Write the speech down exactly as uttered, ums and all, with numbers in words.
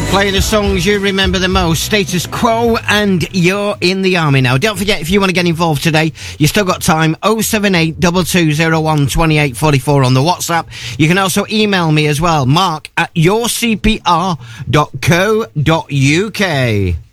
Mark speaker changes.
Speaker 1: Playing the songs you remember the most. Status Quo and You're in the Army now. Don't forget, if you want to get involved today, you still got time. oh seven eight two two oh one two eight four four on the WhatsApp. You can also email me as well, mark at your c p r dot co dot u k.